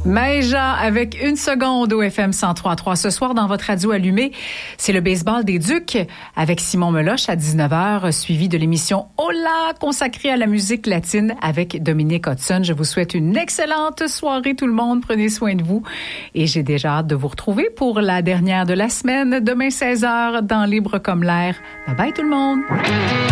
Maëja avec une seconde au FM 103.3. Ce soir, dans votre radio allumée, c'est le baseball des Ducs avec Simon Meloche à 19h, suivi de l'émission Hola, consacrée à la musique latine avec Dominique Hudson. Je vous souhaite une excellente soirée, tout le monde. Prenez soin de vous. Et j'ai déjà hâte de vous retrouver pour la dernière de la semaine, demain 16h, dans Libre comme l'air. Bye bye, tout le monde.